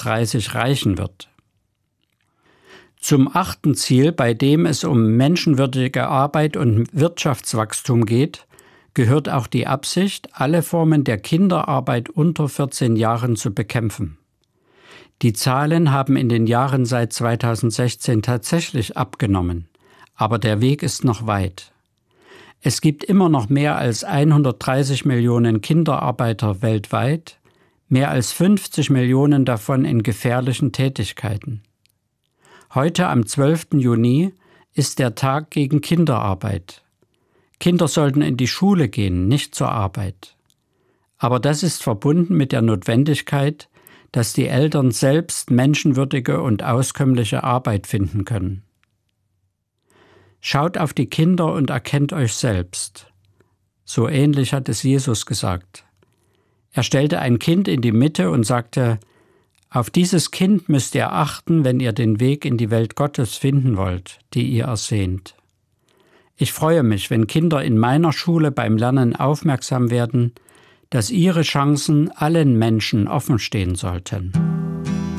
2030 reichen wird. Zum 8. Ziel, bei dem es um menschenwürdige Arbeit und Wirtschaftswachstum geht, gehört auch die Absicht, alle Formen der Kinderarbeit unter 14 Jahren zu bekämpfen. Die Zahlen haben in den Jahren seit 2016 tatsächlich abgenommen, aber der Weg ist noch weit. Es gibt immer noch mehr als 130 Millionen Kinderarbeiter weltweit, mehr als 50 Millionen davon in gefährlichen Tätigkeiten. Heute am 12. Juni ist der Tag gegen Kinderarbeit. Kinder sollten in die Schule gehen, nicht zur Arbeit. Aber das ist verbunden mit der Notwendigkeit, dass die Eltern selbst menschenwürdige und auskömmliche Arbeit finden können. Schaut auf die Kinder und erkennt euch selbst. So ähnlich hat es Jesus gesagt. Er stellte ein Kind in die Mitte und sagte: Auf dieses Kind müsst ihr achten, wenn ihr den Weg in die Welt Gottes finden wollt, die ihr ersehnt. Ich freue mich, wenn Kinder in meiner Schule beim Lernen aufmerksam werden, dass ihre Chancen allen Menschen offen stehen sollten.